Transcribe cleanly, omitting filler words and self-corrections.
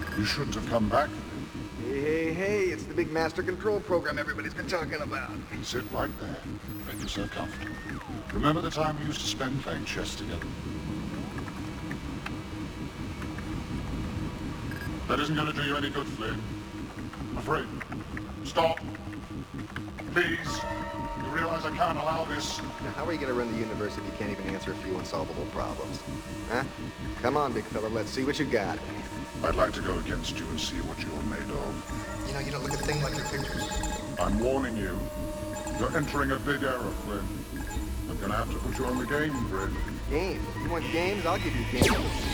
You shouldn't have come back. Hey, it's the big master control program everybody's been talking about. Sit right there. Make yourself comfortable. Remember the time we used to spend playing chess together? That isn't going to do you any good, Flynn. I'm afraid. Stop. Please. You realize I can't allow this? Now, how are you going to run the universe if you can't even answer a few unsolvable problems? Huh? Come on, big fella, let's see what you got. I'd like to go against you and see what you're made of. You know, you don't look a thing like your pictures. I'm warning you. You're entering a big error, Flynn. I'm going to have to put you on the game grid. Games? You want games? I'll give you games.